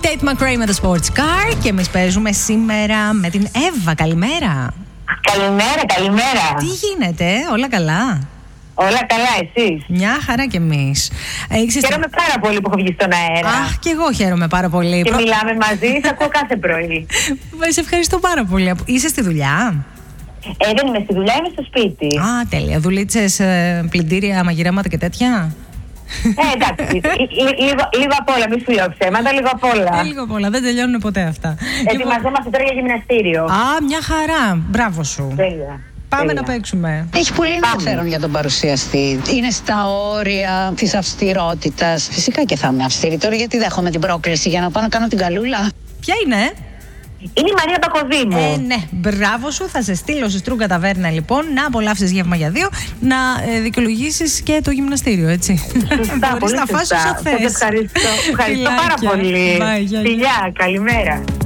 Tate McRae με το Sports Car και εμείς παίζουμε σήμερα με την Εύα. Καλημέρα. Καλημέρα. Τι γίνεται, όλα καλά? Όλα καλά, εσείς? Μια χαρά κι εμείς. Χαίρομαι πάρα πολύ που έχω βγει στον αέρα. Αχ, και εγώ χαίρομαι πάρα πολύ. Και μιλάμε μαζί, σε ακούω κάθε πρωί. Σε ευχαριστώ πάρα πολύ. Είσαι στη δουλειά? Δεν είμαι στη δουλειά, είμαι στο σπίτι. Α, τέλεια. Δουλίτσες, πλυντήρια, μαγειρέματα και τέτοια? Εντάξει, λίγο απ' όλα, μη σου λέω ψέματα, λίγο απ' όλα. Λίγο απ' όλα, δεν τελειώνουν ποτέ αυτά. Ετοιμαζόμαστε τώρα για γυμναστήριο. Α, μια χαρά. Μπράβο σου. Τέλεια. Πάμε να παίξουμε. Έχει πολύ ενδιαφέρον για τον παρουσιαστή. Είναι στα όρια της αυστηρότητας. Φυσικά και θα είμαι αυστηρή τώρα, γιατί δέχομαι την πρόκληση για να πάω να κάνω την καλούλα. Ποια είναι? Είναι η Μαρία Πακοδήμου. Ναι, μπράβο σου. Θα σε στείλω στη Στρούγκα Ταβέρνα λοιπόν να απολαύσεις γεύμα για δύο, να δικαιολογήσεις και το γυμναστήριο, έτσι. Σωστά, μπορείς να φας όσο θες. Ευχαριστώ πάρα πολύ. Φιλιά, καλημέρα.